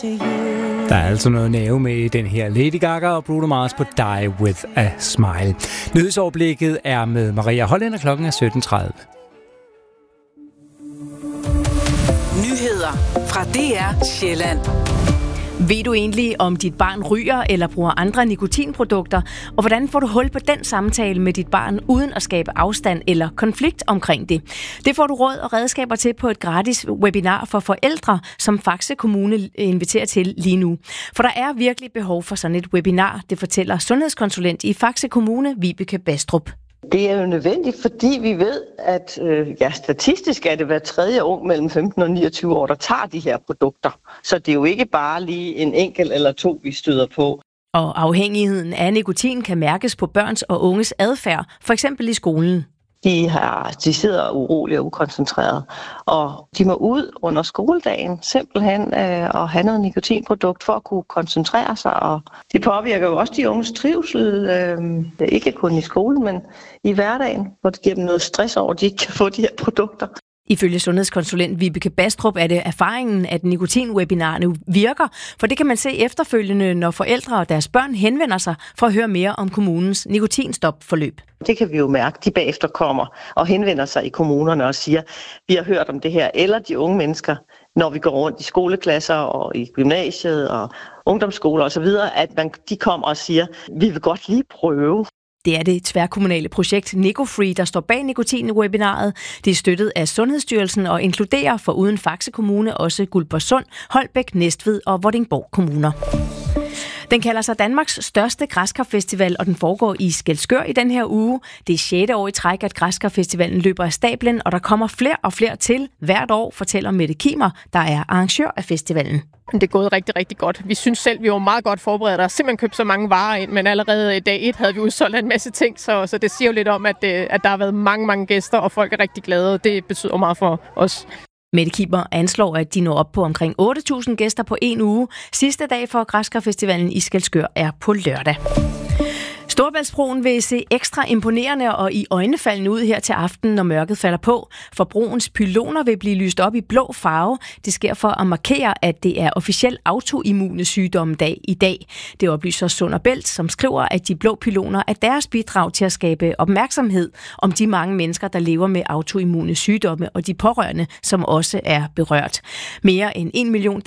Der er altså noget nerve med i den her Lady Gaga og Bruno Mars på Die With A Smile. Nyhedsoverblikket er med Maria Hollænder, klokken er 17.30. Nyheder fra DR Sjælland. Ved du egentlig, om dit barn ryger eller bruger andre nikotinprodukter? Og hvordan får du hul på den samtale med dit barn, uden at skabe afstand eller konflikt omkring det? Det får du råd og redskaber til på et gratis webinar for forældre, som Faxe Kommune inviterer til lige nu. For der er virkelig behov for sådan et webinar, det fortæller sundhedskonsulent i Faxe Kommune, Vibeke Bastrup. Det er jo nødvendigt, fordi vi ved, at statistisk er det hver tredje ung mellem 15 og 29 år, der tager de her produkter. Så det er jo ikke bare lige en enkelt eller to, vi støder på. Og afhængigheden af nikotin kan mærkes på børns og unges adfærd, for eksempel i skolen. De sidder urolige og ukoncentrerede, og de må ud under skoledagen simpelthen og have noget nikotinprodukt for at kunne koncentrere sig. Og det påvirker jo også de unges trivsel, ikke kun i skolen, men i hverdagen, hvor det giver dem noget stress over, at de ikke kan få de her produkter. Ifølge sundhedskonsulent Vibeke Bastrup er det erfaringen, at nikotinwebinarerne virker, for det kan man se efterfølgende, når forældre og deres børn henvender sig for at høre mere om kommunens nikotinstopforløb. Det kan vi jo mærke, de bagefter kommer og henvender sig i kommunerne og siger, vi har hørt om det her, eller de unge mennesker, når vi går rundt i skoleklasser og i gymnasiet og ungdomsskoler osv., at de kommer og siger, vi vil godt lige prøve. Det er det tværkommunale projekt NicoFree, der står bag nikotin-webinaret. Det er støttet af Sundhedsstyrelsen og inkluderer foruden Faxe Kommune også Guldborgsund, Holbæk, Næstved og Vordingborg kommuner. Den kalder sig Danmarks største græskarfestival, og den foregår i Skælskør i den her uge. Det er 6. år i træk, at græskarfestivalen løber af stablen, og der kommer flere og flere til hvert år, fortæller Mette Kimer, der er arrangør af festivalen. Det er gået rigtig, rigtig godt. Vi synes selv, vi var meget godt forberedt. Der har simpelthen købt så mange varer ind, men allerede i dag 1 havde vi udsolgt en masse ting, så det siger jo lidt om, at der har været mange gæster, og folk er rigtig glade, og det betyder meget for os. Mette Kimer anslår, at de når op på omkring 8.000 gæster på en uge. Sidste dag for Græskarfestivalen i Skælskør er på lørdag. Storebæltsbroen vil se ekstra imponerende og i øjnefaldende ud her til aften, når mørket falder på. For broens pyloner vil blive lyst op i blå farve. Det sker for at markere, at det er officiel autoimmune sygdommedag i dag. Det oplyser Sund & Bælt, som skriver, at de blå pyloner er deres bidrag til at skabe opmærksomhed om de mange mennesker, der lever med autoimmune sygdomme og de pårørende, som også er berørt. Mere end 1 million